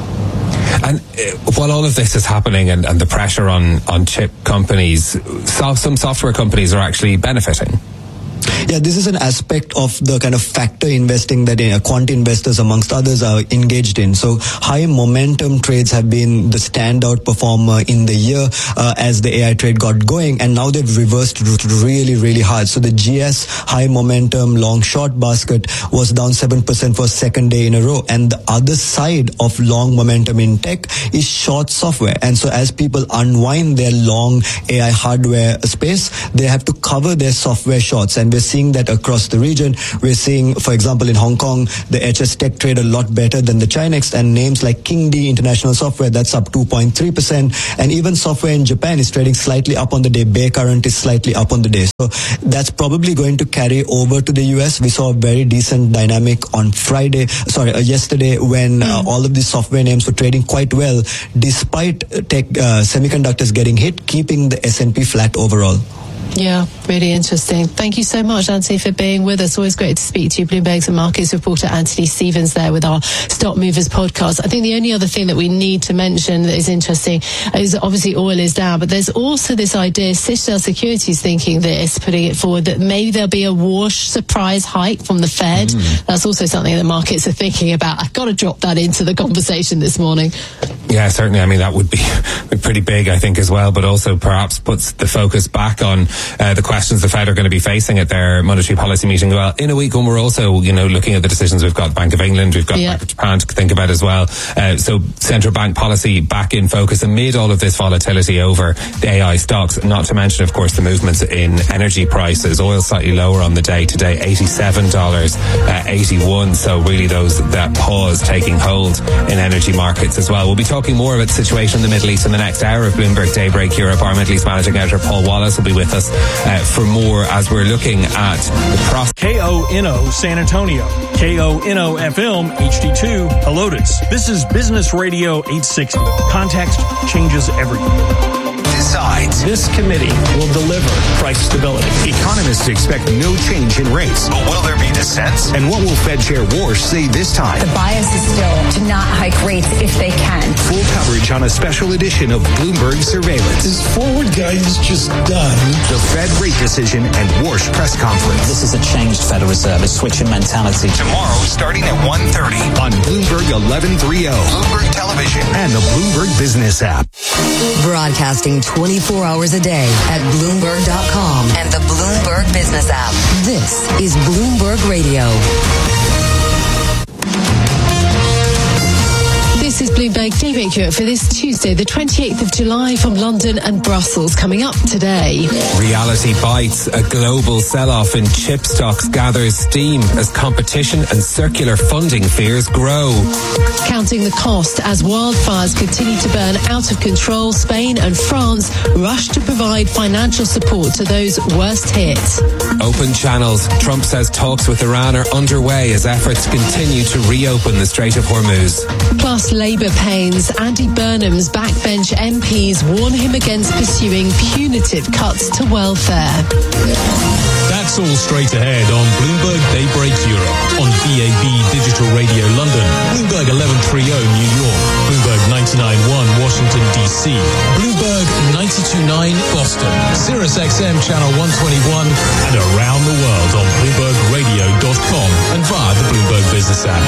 And uh, while all of this is happening and, and the pressure on, on chip companies, so, some software companies are actually benefiting. Yeah, this is an aspect of the kind of factor investing that uh, quant investors, amongst others, are engaged in. So high momentum trades have been the standout performer in the year uh, as the A I trade got going, and now they've reversed really, really hard. So the G S high momentum long short basket was down seven percent for a second day in a row. And the other side of long momentum in tech is short software. And so as people unwind their long A I hardware space, they have to cover their software shorts. And we're seeing that across the region. We're seeing, for example, in Hong Kong, the H S Tech trade a lot better than the Chinex, and names like Kingdee International Software, that's up two point three percent. And even software in Japan is trading slightly up on the day. Bear Current is slightly up on the day. So that's probably going to carry over to the U S. We saw a very decent dynamic on Friday, sorry, uh, yesterday when uh, all of these software names were trading quite well, despite tech uh, semiconductors getting hit, keeping the S and P flat overall. Yeah, really interesting. Thank you so much, Anthony, for being with us. Always great to speak to you. Bloomberg's and markets reporter Anthony Stevens there with our Stock Movers podcast. I think the only other thing that we need to mention that is interesting is obviously oil is down, but there's also this idea, Citadel Securities thinking this, putting it forward, that maybe there'll be a wash surprise hike from the Fed. Mm. That's also something that markets are thinking about. I've got to drop that into the conversation this morning. Yeah, certainly. I mean, that would be pretty big, I think, as well, but also perhaps puts the focus back on Uh, the questions the Fed are going to be facing at their monetary policy meeting. Well, in a week when we're also, you know, looking at the decisions, we've got Bank of England, we've got yeah. Bank of Japan to think about as well. Uh, so central bank policy back in focus amid all of this volatility over the A I stocks, not to mention, of course, the movements in energy prices. Oil slightly lower on the day today, eighty-seven dollars, uh, eighty-one. So really those, that pause taking hold in energy markets as well. We'll be talking more about the situation in the Middle East in the next hour of Bloomberg Daybreak Europe. Our Middle East managing editor Paul Wallace will be with us Uh, for more as we're looking at the process. K O N O San Antonio, K O N O F M H D two Helotes. This is Business Radio eight sixty. Context changes everything. Decides. This committee will deliver price stability. Economists expect no change in rates. But will there be dissent? And what will Fed Chair Warsh say this time? The bias is still to not hike rates if they can. Full coverage on a special edition of Bloomberg Surveillance. Is forward guidance just done? The Fed rate decision and Warsh press conference. This is a changed Federal Reserve, a switch in mentality. Tomorrow, starting at one thirty on Bloomberg eleven thirty, Bloomberg Television, and the Bloomberg Business app. Broadcasting twenty-four hours a day at Bloomberg dot com and the Bloomberg Business app. This is Bloomberg Radio. This is Bloomberg Daybreak Europe for this Tuesday, the twenty-eighth of July, from London and Brussels. Coming up today, reality bites. A global sell-off in chip stocks gathers steam as competition and circular funding fears grow. Counting the cost as wildfires continue to burn out of control, Spain and France rush to provide financial support to those worst hit. Open channels. Trump says talks with Iran are underway as efforts continue to reopen the Strait of Hormuz. Plus, Labour pains. Andy Burnham's backbench M Ps warn him against pursuing punitive cuts to welfare. That's all straight ahead on Bloomberg Daybreak Europe, on B A B Digital Radio London, Bloomberg eleven thirty New York, Bloomberg ninety-nine point one Washington, D C, Bloomberg ninety-two point nine Boston, Sirius X M Channel one twenty-one, and around the world on Bloomberg Radio dot com and via the Bloomberg Business app.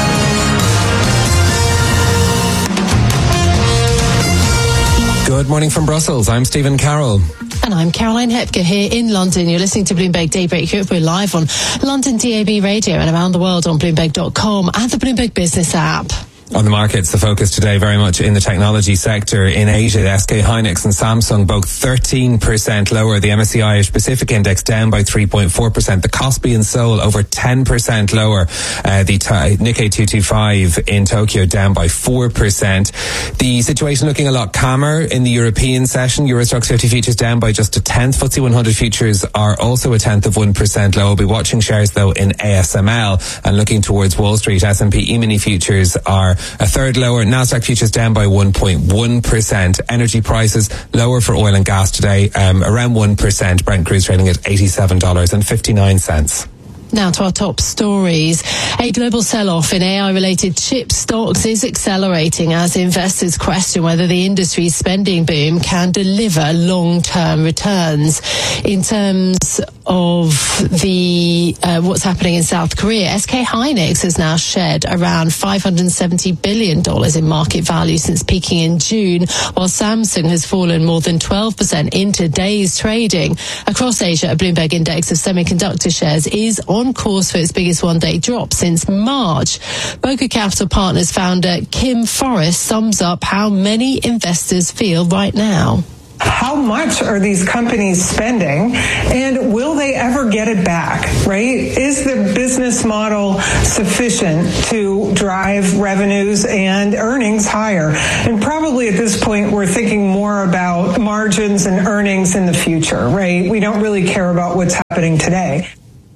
Good morning from Brussels. I'm Stephen Carroll. And I'm Caroline Hepker here in London. You're listening to Bloomberg Daybreak Europe. We're live on London D A B Radio and around the world on Bloomberg dot com and the Bloomberg Business app. On the markets, the focus today very much in the technology sector. In Asia, the S K Hynix and Samsung both thirteen percent lower. The M S C I Asia Pacific Index down by three point four percent. The Kospi in Seoul over ten percent lower. Uh, the t- Nikkei two twenty-five in Tokyo down by four percent. The situation looking a lot calmer in the European session. Euro Stoxx fifty futures down by just a tenth. F T S E one hundred futures are also a tenth of one percent low. We'll be watching shares though in A S M L and looking towards Wall Street. S and P E-mini futures are a third lower. Nasdaq futures down by one point one percent. Energy prices lower for oil and gas today, um, around one percent. Brent crude trading at eighty-seven dollars and fifty-nine cents. Now to our top stories. A global sell-off in A I-related chip stocks is accelerating as investors question whether the industry's spending boom can deliver long-term returns. In terms of the uh, what's happening in South Korea, S K Hynix has now shed around five hundred seventy billion dollars in market value since peaking in June, while Samsung has fallen more than twelve percent in today's trading. Across Asia, a Bloomberg index of semiconductor shares is on course for its biggest one-day drop since March. Boca Capital Partners founder Kim Forrest sums up how many investors feel right now. How much are these companies spending, and will they ever get it back, right? Is the business model sufficient to drive revenues and earnings higher? And probably at this point, we're thinking more about margins and earnings in the future, right? We don't really care about what's happening today.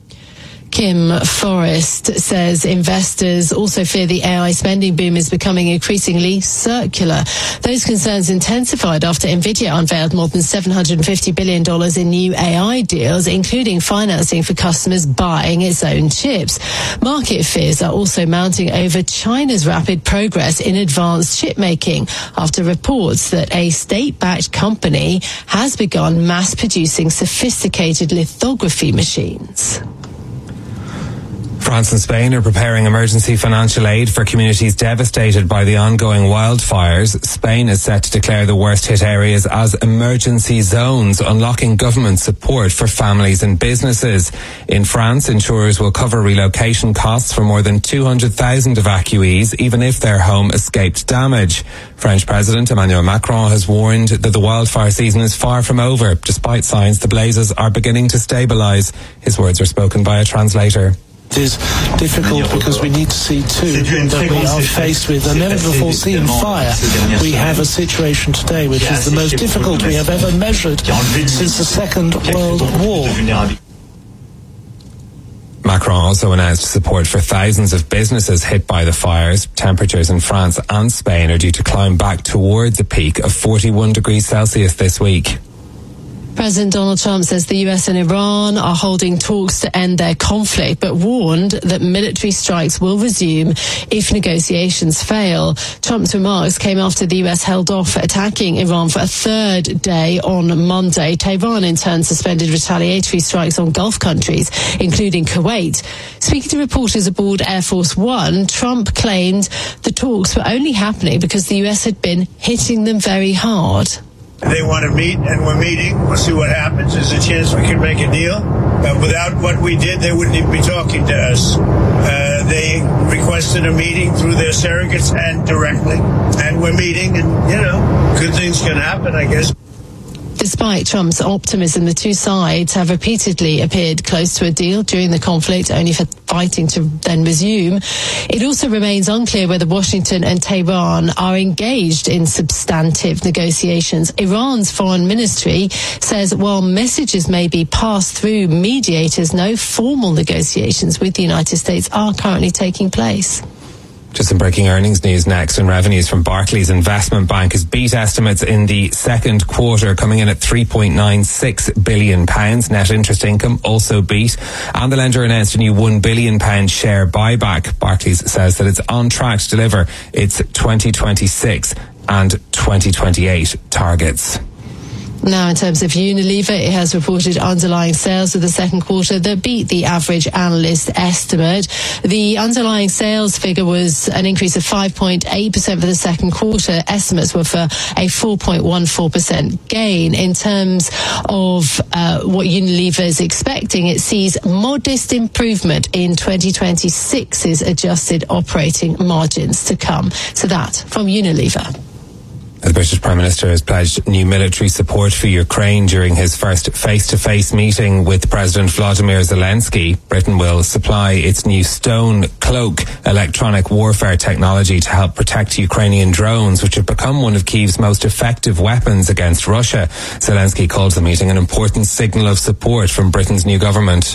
Kim Forrest says investors also fear the A I spending boom is becoming increasingly circular. Those concerns intensified after Nvidia unveiled more than seven hundred fifty billion dollars in new A I deals, including financing for customers buying its own chips. Market fears are also mounting over China's rapid progress in advanced chip making after reports that a state-backed company has begun mass producing sophisticated lithography machines. France and Spain are preparing emergency financial aid for communities devastated by the ongoing wildfires. Spain is set to declare the worst hit areas as emergency zones, unlocking government support for families and businesses. In France, insurers will cover relocation costs for more than two hundred thousand evacuees, even if their home escaped damage. French President Emmanuel Macron has warned that the wildfire season is far from over, despite signs the blazes are beginning to stabilise. His words are spoken by a translator. It is difficult because we need to see too that we are faced with a never before seen fire. We have a situation today which is the most difficult we have ever measured since the Second World War. Macron also announced support for thousands of businesses hit by the fires. Temperatures in France and Spain are due to climb back towards a peak of forty-one degrees Celsius this week. President Donald Trump says the U S and Iran are holding talks to end their conflict, but warned that military strikes will resume if negotiations fail. Trump's remarks came after the U S held off attacking Iran for a third day on Monday. Tehran, in turn, suspended retaliatory strikes on Gulf countries, including Kuwait. Speaking to reporters aboard Air Force One, Trump claimed the talks were only happening because the U S had been hitting them very hard. They want to meet, and we're meeting. We'll see what happens. There's a chance we can make a deal. Uh, without what we did, they wouldn't even be talking to us. Uh, they requested a meeting through their surrogates and directly. And we're meeting, and, you know, good things can happen, I guess. Despite Trump's optimism, the two sides have repeatedly appeared close to a deal during the conflict, only for fighting to then resume. It also remains unclear whether Washington and Tehran are engaged in substantive negotiations. Iran's foreign ministry says while messages may be passed through mediators, no formal negotiations with the United States are currently taking place. Just some breaking earnings news next, and revenues from Barclays Investment Bank has beat estimates in the second quarter, coming in at three point nine six billion pounds. Net interest income also beat, and the lender announced a new one billion pounds share buyback. Barclays says that it's on track to deliver its twenty twenty-six and twenty twenty-eight targets. Now, in terms of Unilever, it has reported underlying sales for the second quarter that beat the average analyst estimate. The underlying sales figure was an increase of five point eight percent for the second quarter. Estimates were for a four point one four percent gain. In terms of uh, what Unilever is expecting, it sees modest improvement in twenty twenty-six's adjusted operating margins to come. So that from Unilever. The British Prime Minister has pledged new military support for Ukraine during his first face-to-face meeting with President Vladimir Zelensky. Britain will supply its new Stone Cloak electronic warfare technology to help protect Ukrainian drones, which have become one of Kyiv's most effective weapons against Russia. Zelensky called the meeting an important signal of support from Britain's new government.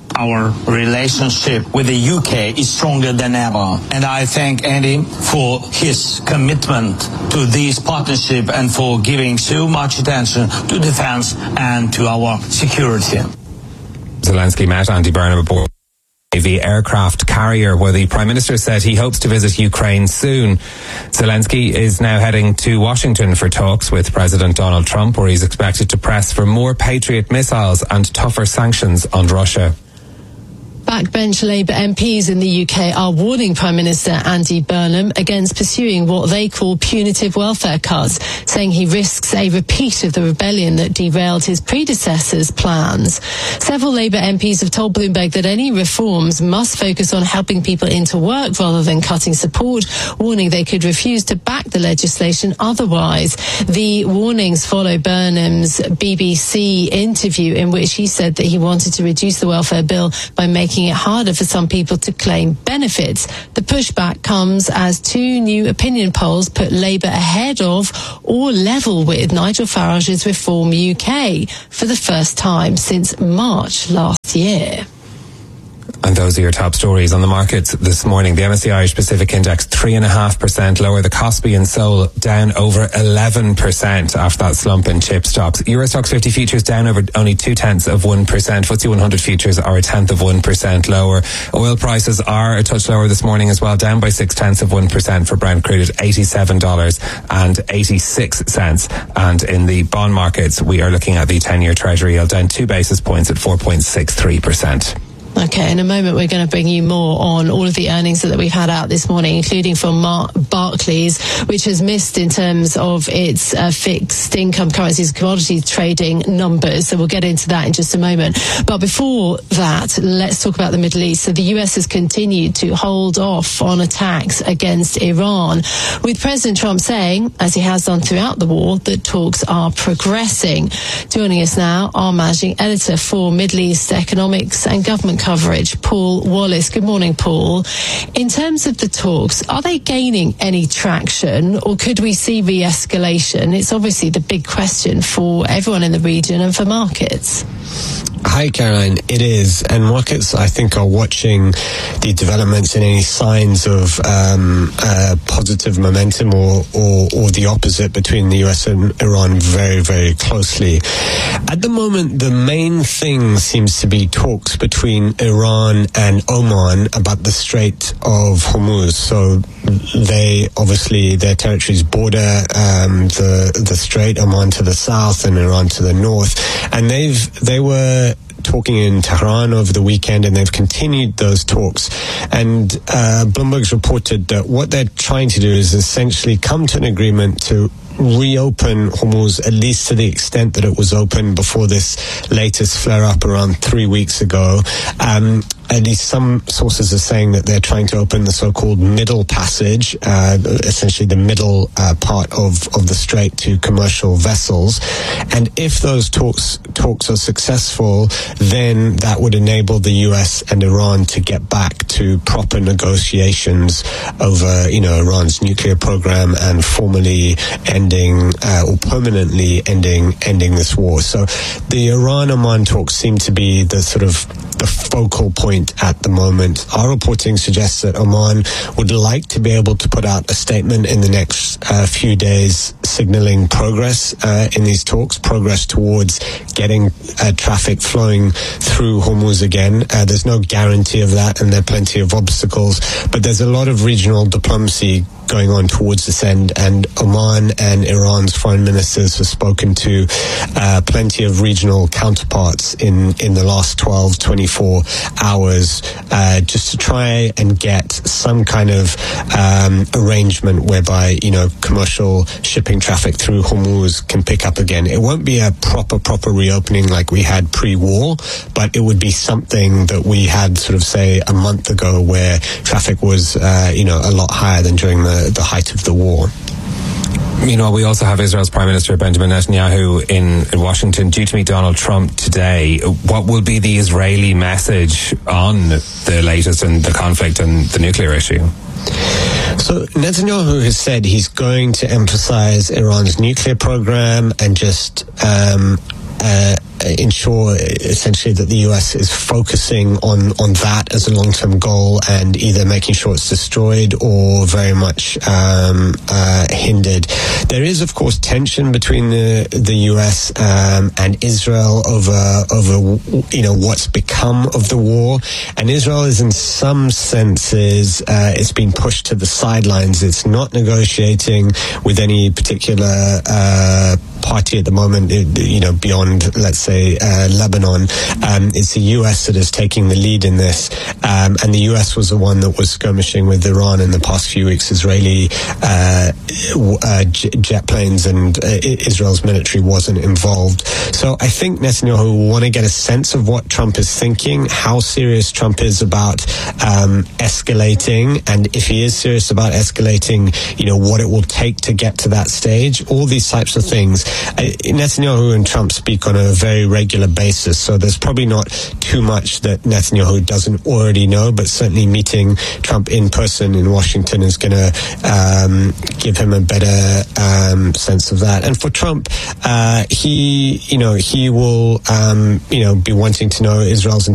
our relationship with the U K is stronger than ever. And I thank Andy for his commitment to this partnership and for giving so much attention to defense and to our security. Zelensky met Andy Burnham aboard the aircraft carrier, where the Prime Minister said he hopes to visit Ukraine soon. Zelensky is now heading to Washington for talks with President Donald Trump, where he's expected to press for more Patriot missiles and tougher sanctions on Russia. Backbench Labour M Ps in the U K are warning Prime Minister Andy Burnham against pursuing what they call punitive welfare cuts, saying he risks a repeat of the rebellion that derailed his predecessor's plans. Several Labour M Ps have told Bloomberg that any reforms must focus on helping people into work rather than cutting support, warning they could refuse to back the legislation otherwise. The warnings follow Burnham's B B C interview, in which he said that he wanted to reduce the welfare bill by making it harder for some people to claim benefits. The pushback comes as two new opinion polls put Labour ahead of or level with Nigel Farage's Reform U K for the first time since March last year. And those are your top stories on the markets this morning. The M S C I Irish Pacific Index three point five percent lower. The Kospi and Seoul down over eleven percent after that slump in chip stocks. Eurostoxx fifty futures down over only two tenths of one percent. F T S E one hundred futures are a tenth of one percent lower. Oil prices are a touch lower this morning as well, down by six tenths of one percent for Brent crude at eighty-seven dollars and eighty-six cents. And in the bond markets, we are looking at the ten-year Treasury yield down two basis points at four point six three percent. Okay, in a moment we're going to bring you more on all of the earnings that we've had out this morning, including from Mar- Barclays, which has missed in terms of its uh, fixed income currencies commodity trading numbers. So we'll get into that in just a moment. But before that, let's talk about the Middle East. So the U S has continued to hold off on attacks against Iran, with President Trump saying, as he has done throughout the war, that talks are progressing. Joining us now, our managing editor for Middle East economics and government coverage, Paul Wallace. Good morning, Paul. In terms of the talks, are they gaining any traction, or could we see re-escalation? It's obviously the big question for everyone in the region and for markets. Hi, Caroline. It is. And markets, I think, are watching the developments and any signs of um, uh, positive momentum or, or, or the opposite between the U S and Iran very, very closely. At the moment, the main thing seems to be talks between Iran and Oman about the Strait of Hormuz. So they, obviously, their territories border um, the, the Strait, Oman to the south and Iran to the north. And they've, they were talking in Tehran over the weekend, and they've continued those talks. And uh, Bloomberg's reported that what they're trying to do is essentially come to an agreement to reopen Hormuz, at least to the extent that it was open before this latest flare-up around three weeks ago. Um, at least some sources are saying that they're trying to open the so-called middle passage, uh, essentially the middle uh, part of, of the strait to commercial vessels. And if those talks talks are successful, then that would enable the U S and Iran to get back to proper negotiations over, you know, Iran's nuclear program and formally ending uh, or permanently ending ending this war. So the Iran-Oman talks seem to be the sort of the focal point at the moment. Our reporting suggests that Oman would like to be able to put out a statement in the next uh, few days signaling progress uh, in these talks, progress towards getting uh, traffic flowing through Hormuz again. Uh, there's no guarantee of that, and there are plenty of obstacles, but there's a lot of regional diplomacy going on towards this end, and Oman and Iran's foreign ministers have spoken to uh, plenty of regional counterparts in, in the last twelve, twenty-four hours uh, just to try and get some kind of um, arrangement whereby, you know, commercial shipping traffic through Hormuz can pick up again. It won't be a proper, proper reopening like we had pre-war, but it would be something that we had sort of, say, a month ago where traffic was, uh, you know, a lot higher than during the the height of the war. Meanwhile, we also have Israel's Prime Minister Benjamin Netanyahu in, in Washington, due to meet Donald Trump today. What will be the Israeli message on the latest in the conflict and the nuclear issue? So Netanyahu has said he's going to emphasize Iran's nuclear program and just um, uh, ensure essentially that the U S is focusing on, on that as a long-term goal and either making sure it's destroyed or very much um, uh, hindered. There is, of course, tension between the the U S um, and Israel over over you know what's become of the war, and Israel is in some senses uh, it's been pushed to the sidelines. It's not negotiating with any particular uh, party at the moment, you know, beyond, let's say, uh, Lebanon. Um, it's the U S that is taking the lead in this, um, and the U S was the one that was skirmishing with Iran in the past few weeks. Israeli uh, uh, jet planes and uh, Israel's military wasn't involved. So I think Netanyahu will want to get a sense of what Trump is thinking, how serious Trump is about um, escalating, and if he is serious about escalating, you know, what it will take to get to that stage. All these types of things. Uh, Netanyahu and Trump speak on a very regular basis, so there's probably not too much that Netanyahu doesn't already know, but certainly meeting Trump in person in Washington is going to um, give him a better um, sense of that. And for Trump, uh, he, you know, he will, um, you know, be wanting to know Israel's